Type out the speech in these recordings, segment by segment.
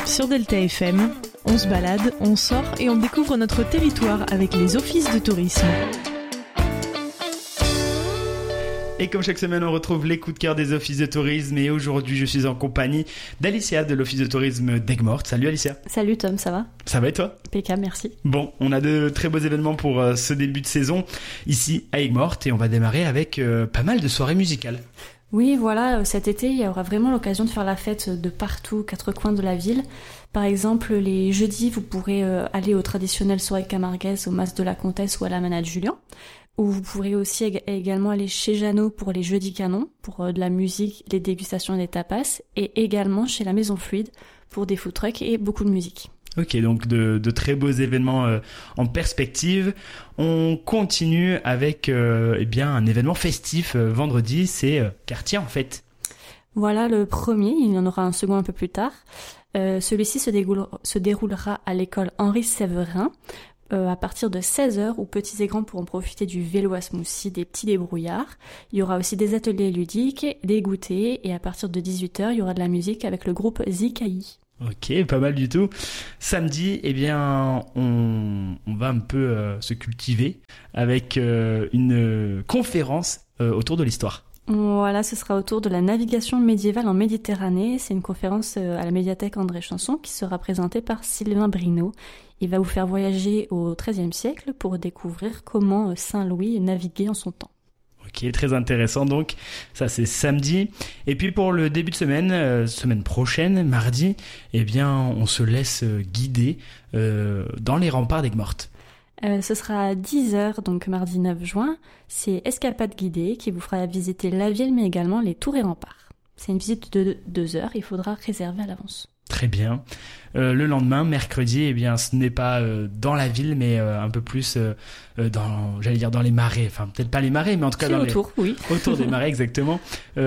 Sur Delta FM, on se balade, on sort et on découvre notre territoire avec les offices de tourisme. Et comme chaque semaine, on retrouve les coups de cœur des offices de tourisme. Et aujourd'hui, je suis en compagnie d'Alicia de l'office de tourisme d'Aigues-Mortes. Salut Alicia. Salut Tom, ça va ? Ça va et toi ? Impeccable, merci. Bon, on a de très beaux événements pour ce début de saison ici à Aigues-Mortes. Et on va démarrer avec pas mal de soirées musicales. Oui, voilà, cet été, il y aura vraiment l'occasion de faire la fête de partout, quatre coins de la ville. Par exemple, les jeudis, vous pourrez aller aux traditionnelles soirées camarguaises, au Mas de la Comtesse ou à la Manade Julien. Ou vous pourrez aussi également aller chez Jeannot pour les jeudis canons, pour de la musique, les dégustations et des tapas, et également chez la Maison Fluide pour des food trucks et beaucoup de musique. Ok, donc de très beaux événements en perspective. On continue avec un événement festif vendredi, c'est Quartier en fête. Voilà le premier, il y en aura un second un peu plus tard. Celui-ci se déroulera à l'école Henri Séverin. À partir de 16h, où petits et grands pourront profiter du vélo à smoothie, des petits débrouillards. Il y aura aussi des ateliers ludiques, des goûters, et à partir de 18h, il y aura de la musique avec le groupe Zikai. Ok, pas mal du tout. Samedi, on va un peu se cultiver avec une conférence autour de l'histoire. Voilà, ce sera autour de la navigation médiévale en Méditerranée. C'est une conférence à la médiathèque André Chanson qui sera présentée par Sylvain Brino. Il va vous faire voyager au XIIIe siècle pour découvrir comment Saint-Louis naviguait en son temps. Ok, très intéressant donc. Ça, c'est samedi. Et puis pour le début de semaine prochaine, mardi, on se laisse guider dans les remparts d'Aigues-Mortes. Ce sera à 10h, donc mardi 9 juin. C'est Escapade guidée qui vous fera visiter la ville, mais également les tours et remparts. C'est une visite de 2 heures, il faudra réserver à l'avance. Très bien. Le lendemain, mercredi, ce n'est pas dans la ville, mais un peu plus dans les marais. Enfin, peut-être pas les marais, mais en tout cas autour des marais, exactement.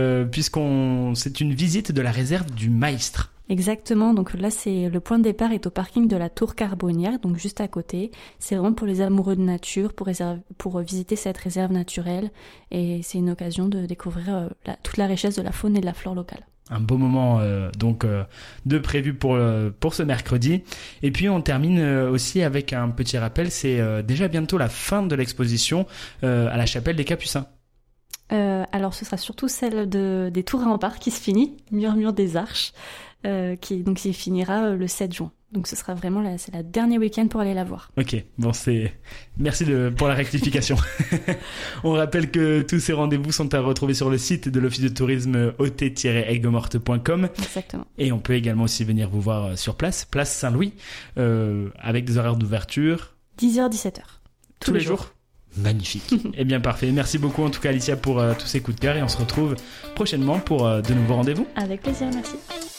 C'est une visite de la réserve du Maistre. Exactement, donc là le point de départ est au parking de la Tour Carbonnière, donc juste à côté. C'est vraiment pour les amoureux de nature, pour visiter cette réserve naturelle, et c'est une occasion de découvrir toute la richesse de la faune et de la flore locale. Un beau moment de prévu pour ce mercredi. Et puis on termine aussi avec un petit rappel, c'est déjà bientôt la fin de l'exposition à la chapelle des Capucins. Alors ce sera surtout celle des tours et remparts qui se finit, Murmure des Arches, qui finira le 7 juin. Donc ce sera vraiment c'est la dernière week-end pour aller la voir. Ok, bon merci pour la rectification. On rappelle que tous ces rendez-vous sont à retrouver sur le site de l'office de tourisme ot-aiguesmortes.com. Exactement. Et on peut également aussi venir vous voir sur place Saint-Louis, avec des horaires d'ouverture 10h-17h. Tous les jours. Magnifique. Eh bien parfait. Merci beaucoup en tout cas Alicia pour tous ces coups de cœur et on se retrouve prochainement pour de nouveaux rendez-vous. Avec plaisir, merci.